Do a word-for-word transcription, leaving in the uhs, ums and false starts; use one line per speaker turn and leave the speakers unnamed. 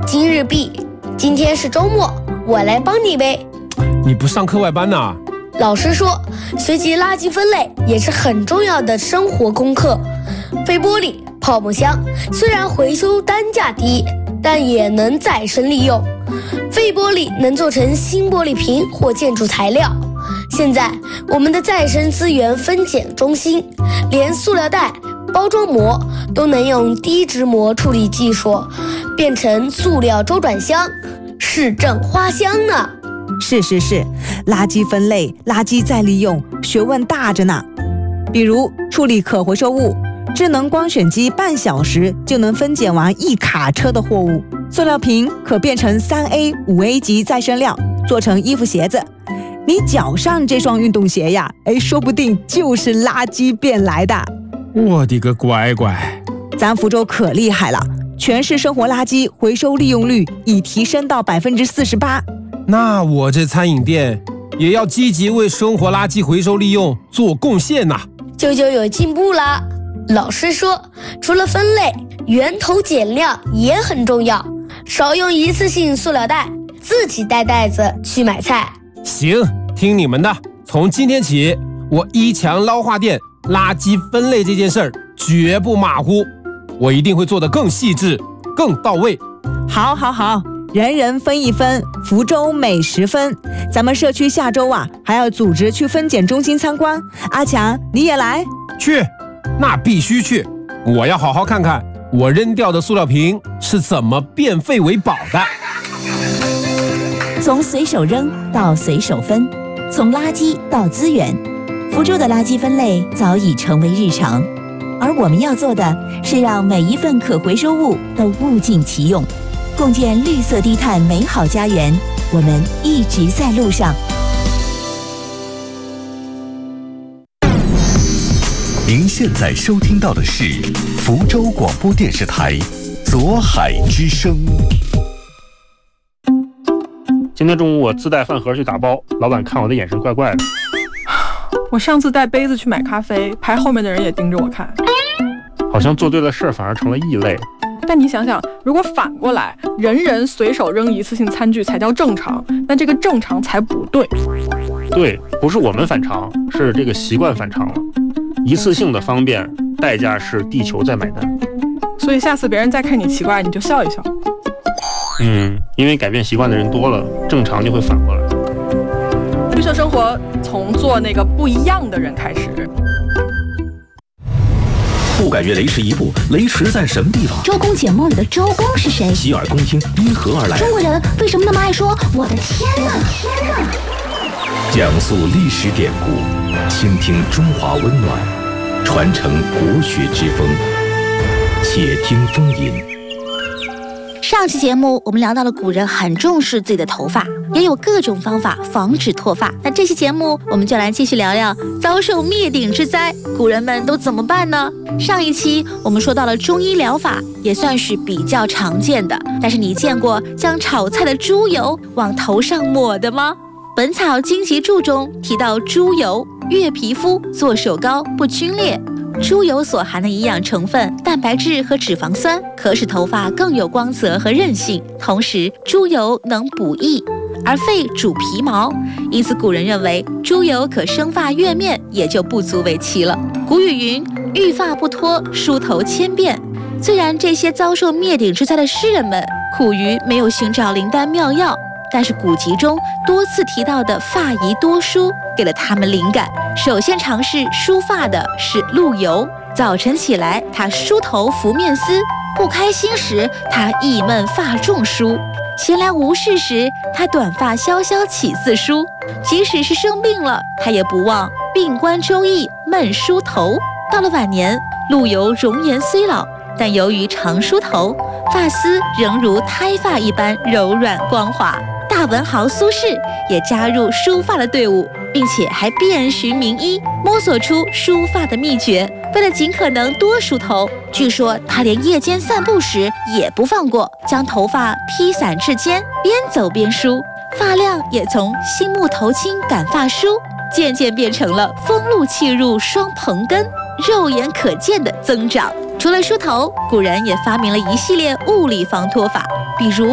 今日毕，今天是周末，我来帮你呗。
你不上课外班呐？
老师说，学习垃圾分类也是很重要的生活功课。废玻璃、泡沫箱虽然回收单价低，但也能再生利用。废玻璃能做成新玻璃瓶或建筑材料。现在我们的再生资源分拣中心，连塑料袋、包装膜都能用低质膜处理技术变成塑料周转箱，市政花香呢。
是是是，垃圾分类、垃圾再利用，学问大着呢。比如处理可回收物，智能光选机半小时就能分拣完一卡车的货物。塑料瓶可变成 三 A、五 A 级再生料，做成衣服鞋子。你脚上这双运动鞋呀，哎，说不定就是垃圾变来的。
我的个乖乖！
咱福州可厉害了，全市生活垃圾回收利用率已提升到百分之四十八。
那我这餐饮店也要积极为生活垃圾回收利用做贡献呐！
舅舅有进步啦。老师说，除了分类，源头减量也很重要，少用一次性塑料袋，自己带袋子去买菜。
行，听你们的。从今天起，我一强捞化店垃圾分类这件事儿绝不马虎，我一定会做得更细致、更到位。
好，好，好，人人分一分，福州美食分。咱们社区下周啊，还要组织去分拣中心参观。阿强，你也来？
去，那必须去。我要好好看看我扔掉的塑料瓶是怎么变废为宝的。
从随手扔到随手分，从垃圾到资源，福州的垃圾分类早已成为日常。而我们要做的是让每一份可回收物都物尽其用，共建绿色低碳美好家园。我们一直在路上。
您现在收听到的是福州广播电视台左海之声。
今天中午我自带饭盒去打包，老板看我的眼神怪怪的。
我上次带杯子去买咖啡，排后面的人也盯着我看，
好像做对了事儿反而成了异类。
但你想想，如果反过来，人人随手扔一次性餐具才叫正常，那这个正常才不对。
对，不是我们反常，是这个习惯反常了。一次性的方便，代价是地球在买单。
所以下次别人再看你奇怪，你就笑一笑。
嗯，因为改变习惯的人多了，正常就会反过来。
绿色生活从做那个不一样的人开始。
不敢越雷池一步，雷池在什么地方？
周公解梦里的周公是谁？
洗耳恭听，因何而来？
中国人为什么那么爱说我的天哪？天哪！
讲述历史典故，倾听中华温暖，传承国学之风。且听风吟。
上期节目我们聊到了古人很重视自己的头发，也有各种方法防止脱发。那这期节目我们就来继续聊聊遭受灭顶之灾，古人们都怎么办呢？上一期我们说到了中医疗法，也算是比较常见的。但是你见过将炒菜的猪油往头上抹的吗？《本草经籍注》中提到，猪油悦皮肤，做手膏，不皲裂。猪油所含的营养成分蛋白质和脂肪酸可使头发更有光泽和韧性，同时猪油能补益，而肺主皮毛，因此古人认为猪油可生发悦面，也就不足为奇了。古语云：欲发不脱，梳头千遍。虽然这些遭受灭顶之灾的诗人们苦于没有寻找灵丹妙药，但是古籍中多次提到的发宜多梳给了他们灵感。首先尝试梳发的是陆游，早晨起来他梳头拂面丝，不开心时他郁闷发重梳，闲来无事时他短发萧萧起似梳，即使是生病了他也不忘病观周易闷梳头。到了晚年，陆游容颜虽老，但由于常梳头，发丝仍如胎发一般柔软光滑。大文豪苏轼也加入梳发的队伍，并且还遍寻名医，摸索出梳发的秘诀。为了尽可能多梳头，据说他连夜间散步时也不放过，将头发披散至肩，边走边梳，发量也从新木头轻赶发梳，渐渐变成了风露气入双蓬根，肉眼可见的增长。除了梳头，古人也发明了一系列物理防脱法，比如